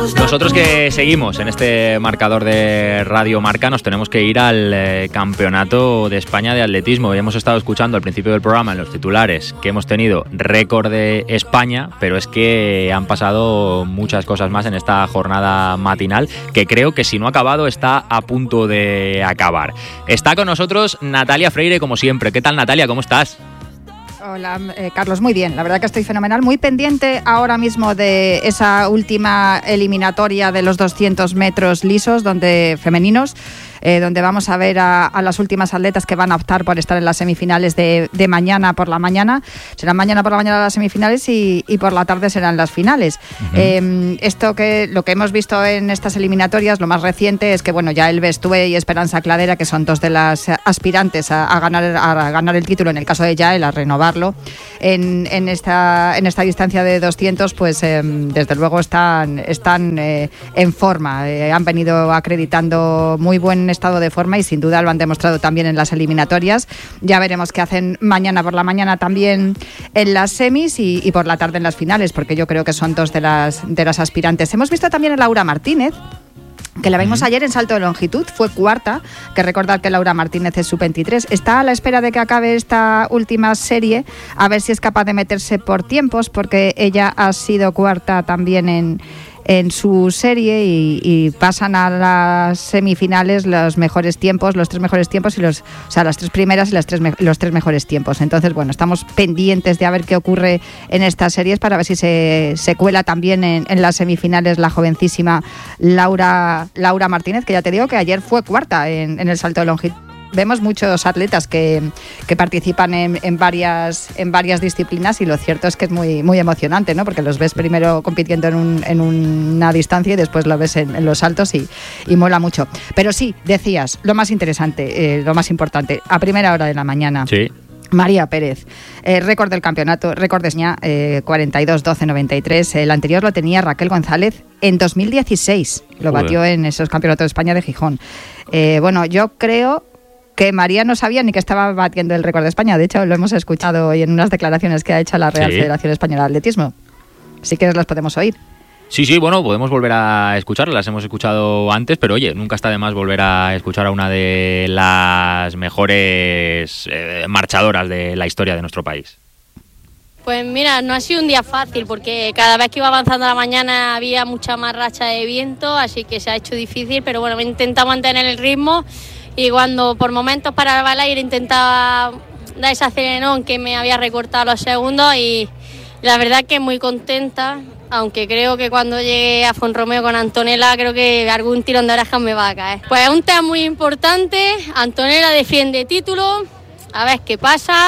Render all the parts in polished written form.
Nosotros que seguimos en este marcador de Radio Marca nos tenemos que ir al Campeonato de España de Atletismo. Y hemos estado escuchando al principio del programa en los titulares que hemos tenido récord de España, pero es que han pasado muchas cosas más en esta jornada matinal que creo que si no ha acabado está a punto de acabar. Está con nosotros Natalia Freire como siempre. ¿Qué tal, Natalia? ¿Cómo estás? Hola, Carlos, muy bien. La verdad que estoy fenomenal. Muy pendiente ahora mismo de esa última eliminatoria de los 200 metros lisos femeninos, donde vamos a ver a las últimas atletas que van a optar por estar en las semifinales de mañana por la mañana. Serán mañana por la mañana las semifinales y por la tarde serán las finales. Uh-huh. Lo que hemos visto en estas eliminatorias, lo más reciente es que Yael Bestúe y Esperanza Cladera, que son dos de las aspirantes a ganar el título, en el caso de Yael, a renovarlo en esta distancia de 200, pues desde luego están en forma. Han venido acreditando muy buen estado de forma y sin duda lo han demostrado también en las eliminatorias. Ya veremos qué hacen mañana por la mañana también en las semis y por la tarde en las finales, porque yo creo que son dos de las aspirantes. Hemos visto también a Laura Martínez, que la vimos ayer en salto de longitud, fue cuarta, que recordar que Laura Martínez es sub-23, está a la espera de que acabe esta última serie, a ver si es capaz de meterse por tiempos, porque ella ha sido cuarta también en su serie y pasan a las semifinales los mejores tiempos, los tres mejores tiempos las tres primeras y los tres mejores tiempos. Entonces, estamos pendientes de a ver qué ocurre en estas series para ver si se cuela también en las semifinales la jovencísima Laura Martínez, que ya te digo que ayer fue cuarta en el salto de longitud. Vemos muchos atletas que participan en varias disciplinas y lo cierto es que es muy, muy emocionante, ¿no? Porque los ves primero compitiendo en una distancia y después lo ves en los saltos y mola mucho. Pero sí, decías, lo más interesante, lo más importante, a primera hora de la mañana. Sí. María Pérez, récord del campeonato, récord de España, 42-12-93. El anterior lo tenía Raquel González en 2016. Lo batió en esos campeonatos de España de Gijón. Yo creo que María no sabía ni que estaba batiendo el récord de España. De hecho, lo hemos escuchado hoy en unas declaraciones que ha hecho la Real Federación Española de Atletismo. Si quieres las podemos oír. Sí, podemos volver a escucharlas. Las hemos escuchado antes, pero oye, nunca está de más volver a escuchar a una de las mejores marchadoras de la historia de nuestro país. Pues mira, no ha sido un día fácil porque cada vez que iba avanzando la mañana había mucha más racha de viento, así que se ha hecho difícil, pero he intentado mantener el ritmo. Y cuando por momentos paraba el aire intentaba dar ese acelerenón que me había recortado los segundos y la verdad que muy contenta, aunque creo que cuando llegue a Fonromeo con Antonella creo que algún tirón de orejas me va a caer. Pues es un tema muy importante, Antonella defiende título, a ver qué pasa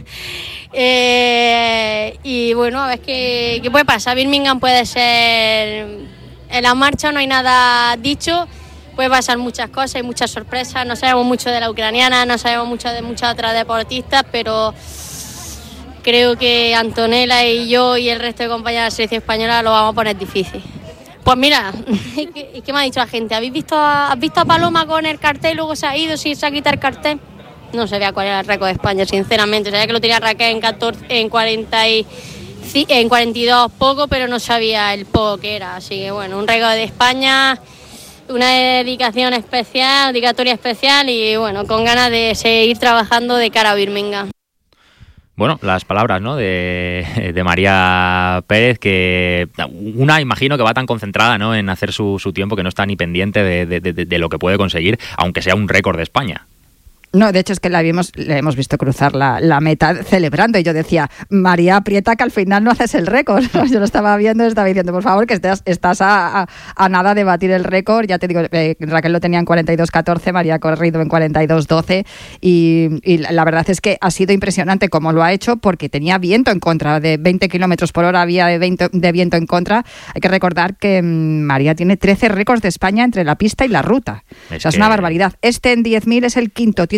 y a ver qué puede pasar. Birmingham puede ser, en la marcha no hay nada dicho. Puede pasar muchas cosas y muchas sorpresas. No sabemos mucho de la ucraniana, no sabemos mucho de muchas otras deportistas, pero creo que Antonella y yo y el resto de compañeros de la selección española lo vamos a poner difícil. Pues mira, ¿qué me ha dicho la gente? ¿Has visto a Paloma con el cartel y luego se ha ido sin se ha quitado el cartel? No sabía cuál era el récord de España, sinceramente. Sabía que lo tenía Raquel en 42 poco, pero no sabía el poco que era. Así que un récord de España, una dedicatoria especial y con ganas de seguir trabajando de cara a Birmingham. Las palabras, ¿no?, de María Pérez, que una imagino que va tan concentrada, ¿no?, en hacer su tiempo que no está ni pendiente de lo que puede conseguir, aunque sea un récord de España. No, de hecho es que le hemos visto cruzar la meta celebrando y yo decía, María, aprieta que al final no haces el récord. Yo lo estaba viendo y estaba diciendo, por favor, que estás a nada de batir el récord. Ya te digo, Raquel lo tenía en 42-14, María ha corrido en 42-12 y la verdad es que ha sido impresionante cómo lo ha hecho porque tenía viento en contra, de 20 kilómetros por hora había de viento en contra. Hay que recordar que María tiene 13 récords de España entre la pista y la ruta. Es una barbaridad. En 10.000 es el quinto título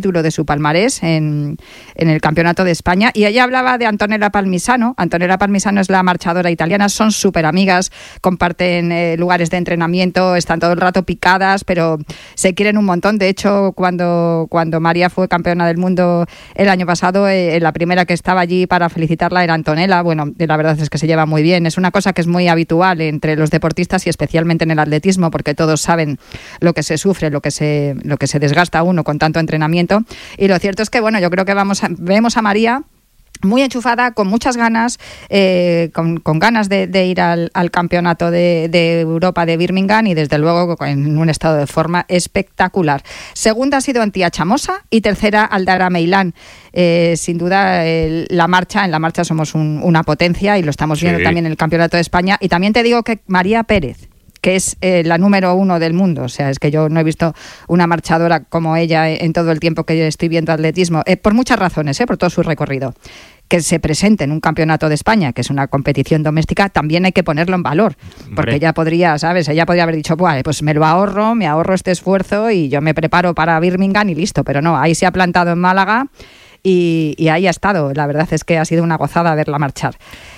título de su palmarés en el Campeonato de España. Y ella hablaba de Antonella Palmisano. Antonella Palmisano es la marchadora italiana, son súper amigas, comparten lugares de entrenamiento, están todo el rato picadas, pero se quieren un montón. De hecho, cuando María fue campeona del mundo el año pasado, la primera que estaba allí para felicitarla era Antonella. Bueno, la verdad es que se lleva muy bien. Es una cosa que es muy habitual entre los deportistas y especialmente en el atletismo, porque todos saben lo que se sufre, lo que se desgasta uno con tanto entrenamiento. Y lo cierto es que, bueno, yo creo que vemos a María muy enchufada, con muchas ganas, con ganas de ir al campeonato de Europa de Birmingham, y desde luego en un estado de forma espectacular. Segunda ha sido Antía Chamosa y tercera Aldara Meilán. Sin duda en la marcha somos una potencia, y lo estamos viendo también en el Campeonato de España. Y también te digo que María Pérez, que es la número 1 del mundo, o sea, es que yo no he visto una marchadora como ella en todo el tiempo que yo estoy viendo atletismo, por muchas razones, por todo su recorrido. Que se presente en un Campeonato de España, que es una competición doméstica, también hay que ponerlo en valor, porque ella podría haber dicho, pues me ahorro este esfuerzo y yo me preparo para Birmingham y listo, pero no, ahí se ha plantado en Málaga y ahí ha estado. La verdad es que ha sido una gozada verla marchar.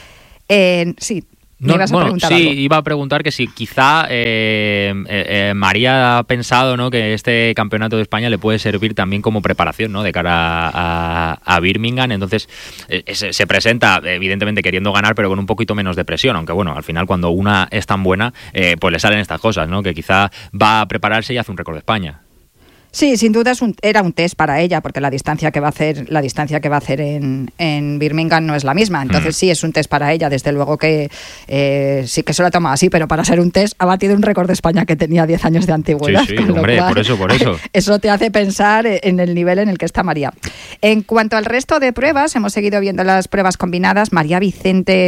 Sí. Iba a preguntar que si quizá María ha pensado, ¿no?, que este Campeonato de España le puede servir también como preparación, ¿no?, de cara a Birmingham. Entonces se presenta evidentemente queriendo ganar, pero con un poquito menos de presión, aunque bueno, al final cuando una es tan buena, pues le salen estas cosas, ¿no?, que quizá va a prepararse y hace un récord de España. Sí, sin duda era un test para ella, porque la distancia que va a hacer en Birmingham no es la misma. Entonces sí, es un test para ella. Desde luego que sí que se lo ha tomado así, pero para ser un test ha batido un récord de España que tenía 10 años de antigüedad. Sí, hombre, por eso. Eso te hace pensar en el nivel en el que está María. En cuanto al resto de pruebas, hemos seguido viendo las pruebas combinadas. María Vicente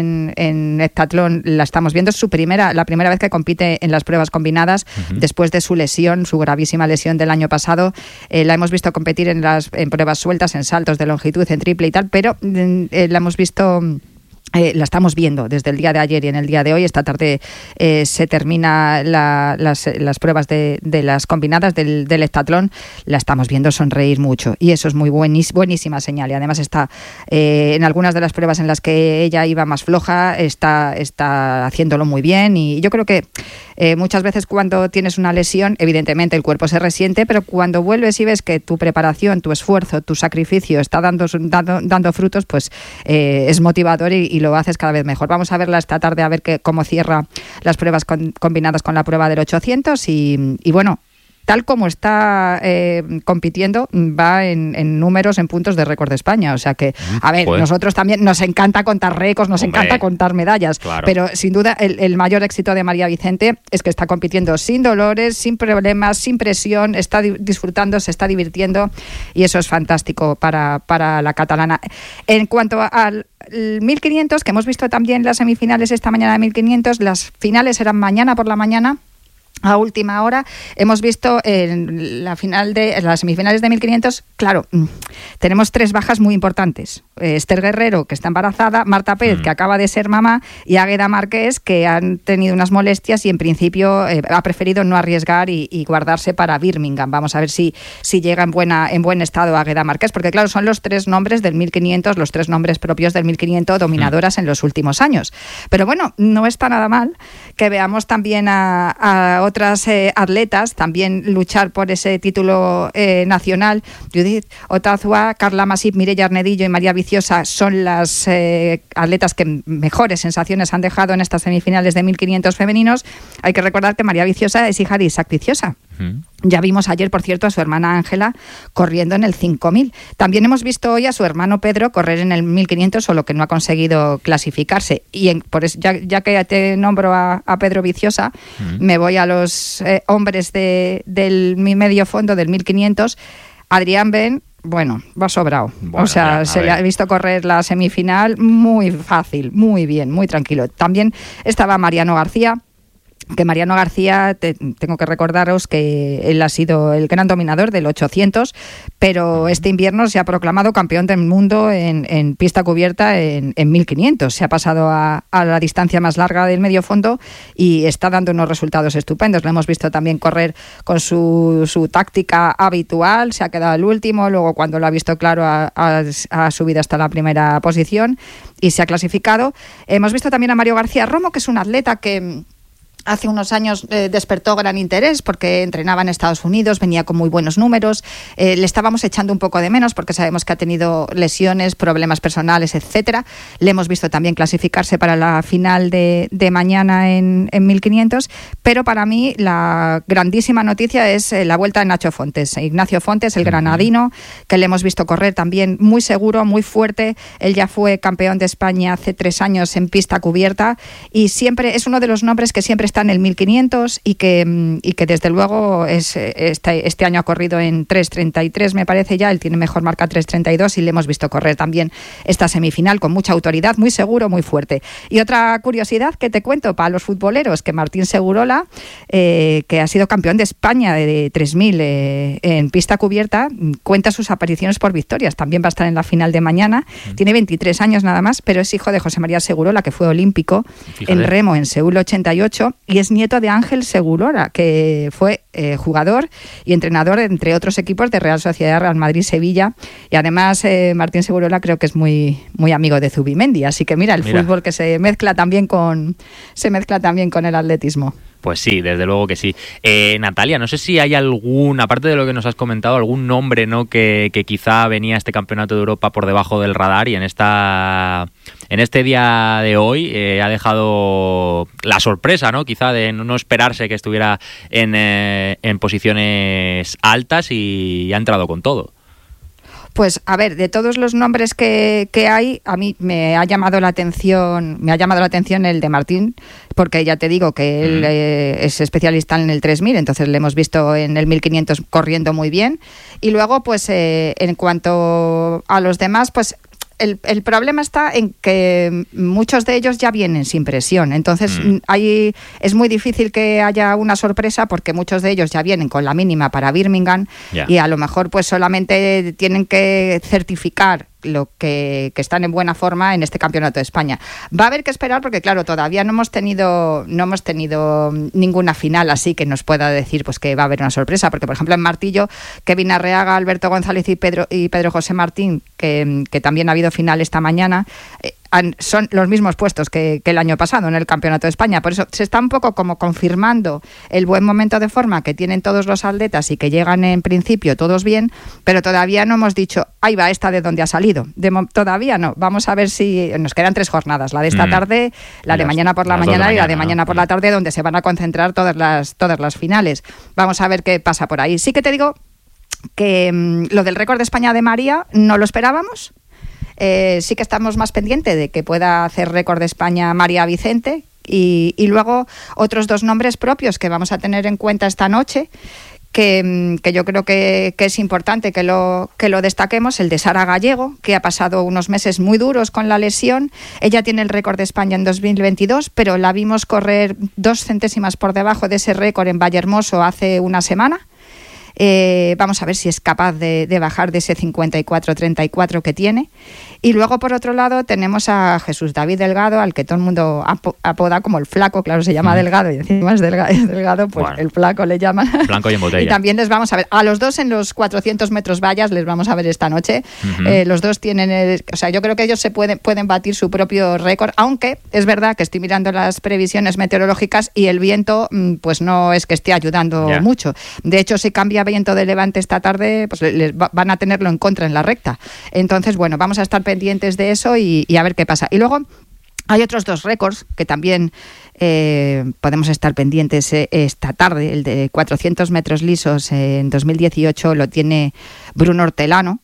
en heptatlón la estamos viendo. Es la primera vez que compite en las pruebas combinadas después de su lesión, su gravísima lesión del año pasado. La hemos visto competir en pruebas sueltas, en saltos de longitud, en triple y tal, pero la hemos visto... la estamos viendo desde el día de ayer y en el día de hoy. Esta tarde se termina las pruebas de las combinadas del heptatlón. La estamos viendo sonreír mucho y eso es muy buenísima señal. Y además está en algunas de las pruebas en las que ella iba más floja, está haciéndolo muy bien. Y yo creo que muchas veces cuando tienes una lesión, evidentemente el cuerpo se resiente, pero cuando vuelves y ves que tu preparación, tu esfuerzo, tu sacrificio está dando frutos, pues es motivador y lo haces cada vez mejor. Vamos a verla esta tarde, a ver cómo cierra las pruebas combinadas con la prueba del 800 y bueno, tal como está compitiendo, va en números, en puntos de récord de España. O sea que, a ver, nosotros también nos encanta contar récords, nos encanta contar medallas, claro. Pero sin duda el mayor éxito de María Vicente es que está compitiendo sin dolores, sin problemas, sin presión, está disfrutando, se está divirtiendo y eso es fantástico para la catalana. En cuanto al 1500, que hemos visto también las semifinales esta mañana de 1500, las finales eran mañana por la mañana. A última hora hemos visto en las semifinales de 1500, claro, tenemos 3 bajas muy importantes. Esther Guerrero, que está embarazada, Marta Pérez, que acaba de ser mamá, y Águeda Márquez, que han tenido unas molestias y en principio ha preferido no arriesgar y guardarse para Birmingham. Vamos a ver si llega en buen estado Águeda Márquez, porque claro, son los 3 nombres del 1500, los 3 nombres propios del 1500 dominadoras en los últimos años. Pero bueno, no está nada mal que veamos también a otras atletas también luchar por ese título nacional. Judith Otazua, Carla Masip, Mireia Arnedillo y María Viciosa son las atletas que mejores sensaciones han dejado en estas semifinales de 1500 femeninos. Hay que recordar que María Viciosa es hija de Isaac Viciosa. Ya vimos ayer, por cierto, a su hermana Ángela corriendo en el 5000. También hemos visto hoy a su hermano Pedro correr en el 1500, solo que no ha conseguido clasificarse. Y por eso, ya que te nombro a Pedro Viciosa, me voy a los hombres del medio fondo del 1500. Adrián Ben, bueno, va sobrado. Bueno, o sea, se le ha visto correr la semifinal muy fácil, muy bien, muy tranquilo. También estaba Mariano García, que Mariano García, tengo que recordaros que él ha sido el gran dominador del 800, pero este invierno se ha proclamado campeón del mundo en pista cubierta en 1500. Se ha pasado a la distancia más larga del medio fondo y está dando unos resultados estupendos. Lo hemos visto también correr con su táctica habitual, se ha quedado el último, luego cuando lo ha visto claro ha subido hasta la primera posición y se ha clasificado. Hemos visto también a Mario García Romo, que es un atleta que hace unos años despertó gran interés porque entrenaba en Estados Unidos, venía con muy buenos números, le estábamos echando un poco de menos porque sabemos que ha tenido lesiones, problemas personales, etcétera. Le hemos visto también clasificarse para la final de mañana en 1500, pero para mí la grandísima noticia es la vuelta de Nacho Fontes, Ignacio Fontes, el granadino, que le hemos visto correr también muy seguro, muy fuerte. Él ya fue campeón de España hace 3 años en pista cubierta y siempre es uno de los nombres que siempre está en el 1500 y que desde luego este año ha corrido en 3.33, me parece ya. Él tiene mejor marca 3.32 y le hemos visto correr también esta semifinal con mucha autoridad, muy seguro, muy fuerte. Y otra curiosidad que te cuento para los futboleros, que Martín Segurola, que ha sido campeón de España de 3.000 en pista cubierta, cuenta sus apariciones por victorias. También va a estar en la final de mañana. Tiene 23 años nada más, pero es hijo de José María Segurola, que fue olímpico en remo en Seúl 88, y es nieto de Ángel Segurola, que fue jugador y entrenador entre otros equipos de Real Sociedad, Real Madrid, Sevilla, y además Martín Segurola creo que es muy, muy amigo de Zubimendi, así que mira, fútbol que se mezcla también con el atletismo. Pues sí, desde luego que sí. Natalia, no sé si hay algún, aparte de lo que nos has comentado, algún nombre, ¿no?, que quizá venía a este Campeonato de Europa por debajo del radar y en este día de hoy ha dejado la sorpresa, ¿no?, quizá de no esperarse que estuviera en posiciones altas y ha entrado con todo. Pues a ver, de todos los nombres que hay, a mí me ha llamado la atención el de Martín, porque ya te digo que él es especialista en el 3000, entonces le hemos visto en el 1500 corriendo muy bien. Y luego, pues en cuanto a los demás, pues el problema está en que muchos de ellos ya vienen sin presión, entonces ahí es muy difícil que haya una sorpresa porque muchos de ellos ya vienen con la mínima para Birmingham y a lo mejor pues solamente tienen que certificar lo que están en buena forma en este Campeonato de España. Va a haber que esperar porque claro, todavía no hemos tenido ninguna final así que nos pueda decir pues que va a haber una sorpresa, porque por ejemplo en martillo Kevin Arreaga, Alberto González y Pedro José Martín, que también ha habido final esta mañana, son los mismos puestos que el año pasado en el Campeonato de España. Por eso se está un poco como confirmando el buen momento de forma que tienen todos los atletas y que llegan en principio todos bien, pero todavía no hemos dicho, ahí va esta de dónde ha salido. Todavía no. Vamos a ver si nos quedan 3 jornadas, la de esta tarde, la de mañana por la mañana y la de mañana por la tarde, donde se van a concentrar todas las finales. Vamos a ver qué pasa por ahí. Sí que te digo que lo del récord de España de María no lo esperábamos. Sí que estamos más pendientes de que pueda hacer récord de España María Vicente y luego otros 2 nombres propios que vamos a tener en cuenta esta noche, que yo creo que es importante que lo destaquemos, el de Sara Gallego, que ha pasado unos meses muy duros con la lesión. Ella tiene el récord de España en 2022, pero la vimos correr 2 centésimas por debajo de ese récord en Vallehermoso hace una semana. Vamos a ver si es capaz de bajar de ese 54-34 que tiene. Y luego, por otro lado, tenemos a Jesús David Delgado, al que todo el mundo apoda como el flaco, claro, se llama Delgado y encima es delgado, pues bueno, el flaco le llaman. Blanco y en botella. Y también les vamos a ver, a los 2 en los 400 metros vallas les vamos a ver esta noche. Los 2 tienen, yo creo que ellos se pueden batir su propio récord, aunque es verdad que estoy mirando las previsiones meteorológicas y el viento, pues no es que esté ayudando mucho. De hecho, si cambia viento de levante esta tarde, pues van a tenerlo en contra en la recta. Entonces, bueno, vamos a estar pendientes de eso y a ver qué pasa. Y luego hay otros 2 récords que también podemos estar pendientes esta tarde. El de 400 metros lisos en 2018 lo tiene Bruno Hortelano.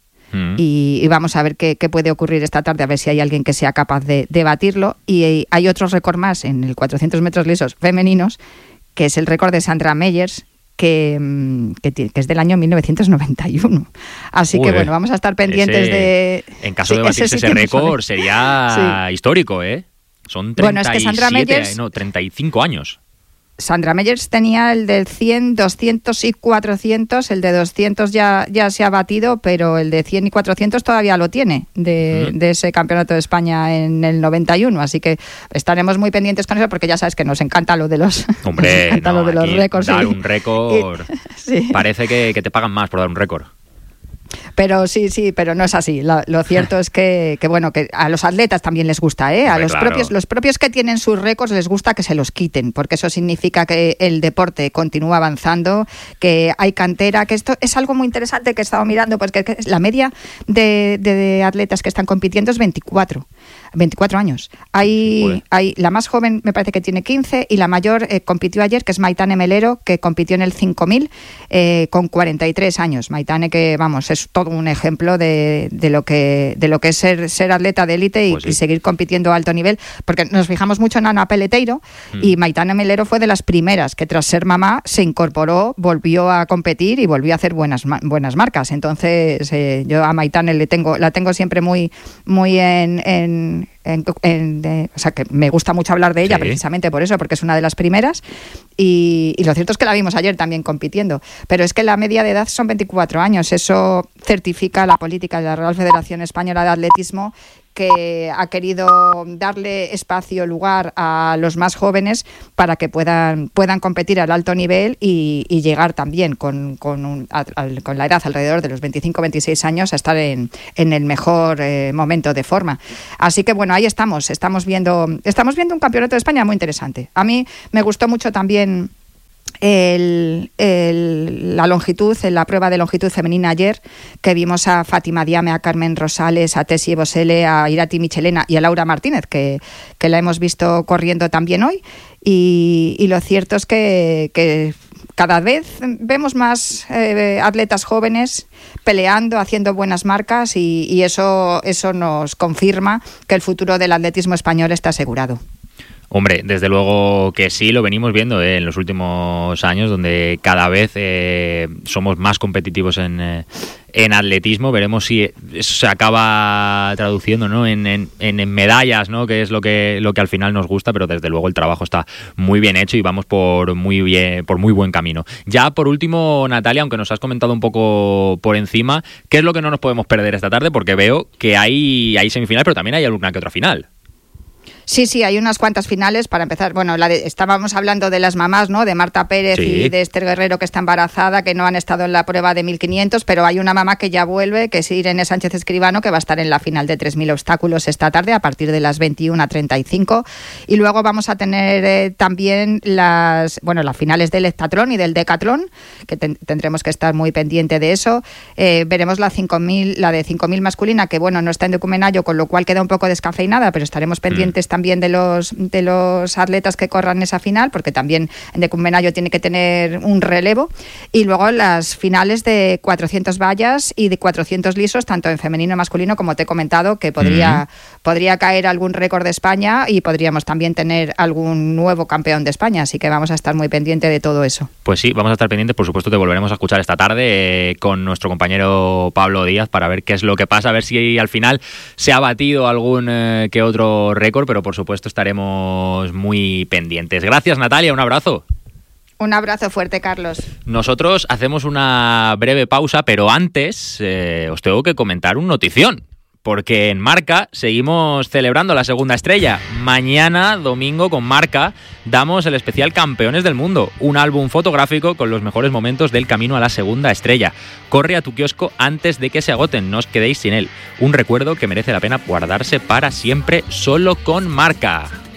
Y vamos a ver qué puede ocurrir esta tarde, a ver si hay alguien que sea capaz de batirlo. Y hay otro récord más en el 400 metros lisos femeninos, que es el récord de Sandra Meyers, que es del año 1991. Así que bueno, vamos a estar pendientes de... En caso de batirse ese récord sería histórico, ¿eh? Son 37, bueno, es que Sandra Meyers, 35 años. Sandra Meyers tenía el del 100, 200 y 400. El de 200 ya se ha batido, pero el de 100 y 400 todavía lo tiene de ese campeonato de España en el 91. Así que estaremos muy pendientes con eso, porque ya sabes que nos encanta lo de los, lo de los récords. Dar un récord, sí. Parece que te pagan más por dar un récord. Pero sí, pero no es así. Lo cierto es que bueno, que a los atletas también les gusta, ¿eh? A los propios que tienen sus récords les gusta que se los quiten, porque eso significa que el deporte continúa avanzando, que hay cantera, que esto es algo muy interesante que he estado mirando, pues que la media de atletas que están compitiendo es 24 años. Hay la más joven me parece que tiene 15 y la mayor compitió ayer, que es Maitane Melero, que compitió en el 5000 con 43 años. Maitane, que vamos, es todo un ejemplo de lo que es ser atleta de élite y seguir compitiendo a alto nivel, porque nos fijamos mucho en Ana Peleteiro y Maitane Melero fue de las primeras que tras ser mamá se incorporó, volvió a competir y volvió a hacer buenas marcas. Entonces yo a Maitane la tengo siempre muy o sea, que me gusta mucho hablar de ella precisamente por eso, porque es una de las primeras y lo cierto es que la vimos ayer también compitiendo, pero es que la media de edad son 24 años. Eso certifica la política de la Real Federación Española de Atletismo, que ha querido darle espacio, lugar a los más jóvenes para que puedan competir al alto nivel y llegar también con la edad alrededor de los 25-26 años a estar en el mejor momento de forma. Así que bueno, ahí estamos viendo un campeonato de España muy interesante. A mí me gustó mucho también la longitud, en la prueba de longitud femenina ayer, que vimos a Fátima Diame, a Carmen Rosales, a Tessie Bosele, a Irati Michelena y a Laura Martínez, que la hemos visto corriendo también hoy, y lo cierto es que cada vez vemos más atletas jóvenes peleando, haciendo buenas marcas y eso nos confirma que el futuro del atletismo español está asegurado. Hombre, desde luego que sí, lo venimos viendo en los últimos años, donde cada vez somos más competitivos en atletismo. Veremos si eso se acaba traduciendo, ¿no? en medallas, ¿no? Que es lo que al final nos gusta, pero desde luego el trabajo está muy bien hecho y vamos por muy buen camino. Ya por último, Natalia, aunque nos has comentado un poco por encima, ¿qué es lo que no nos podemos perder esta tarde? Porque veo que hay semifinal, pero también hay alguna que otra final. Sí, hay unas cuantas finales para empezar. Bueno, estábamos hablando de las mamás, ¿no? De Marta Pérez y de Esther Guerrero, que está embarazada, que no han estado en la prueba de 1500, pero hay una mamá que ya vuelve, que es Irene Sánchez Escribano, que va a estar en la final de 3000 obstáculos esta tarde a partir de las 21:35. Y luego vamos a tener también las finales del heptatlón y del decatlón, que tendremos que estar muy pendiente de eso. Veremos la de 5000 masculina, que bueno, no está en Decumenayo, con lo cual queda un poco descafeinada, pero estaremos pendientes también de los atletas que corran esa final, porque también en Decumenayo tiene que tener un relevo. Y luego las finales de 400 vallas y de 400 lisos, tanto en femenino y masculino, como te he comentado, que podría caer algún récord de España y podríamos también tener algún nuevo campeón de España, así que vamos a estar muy pendientes de todo eso. Pues sí, vamos a estar pendientes, por supuesto te volveremos a escuchar esta tarde con nuestro compañero Pablo Díaz para ver qué es lo que pasa, a ver si al final se ha batido algún que otro récord, pero por supuesto estaremos muy pendientes. Gracias, Natalia, un abrazo. Un abrazo fuerte, Carlos. Nosotros hacemos una breve pausa, pero antes os tengo que comentar un notición, porque en Marca seguimos celebrando la segunda estrella. Mañana, domingo, con Marca, damos el especial Campeones del Mundo, un álbum fotográfico con los mejores momentos del camino a la segunda estrella. Corre a tu kiosco antes de que se agoten, no os quedéis sin él. Un recuerdo que merece la pena guardarse para siempre, solo con Marca.